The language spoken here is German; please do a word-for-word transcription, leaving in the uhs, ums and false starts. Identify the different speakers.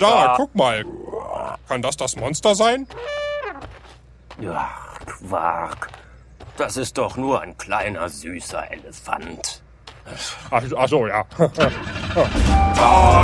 Speaker 1: Da, guck mal. Kann das das Monster sein?
Speaker 2: Ja, Quark. Das ist doch nur ein kleiner, süßer Elefant.
Speaker 1: Ach, ach so, ja.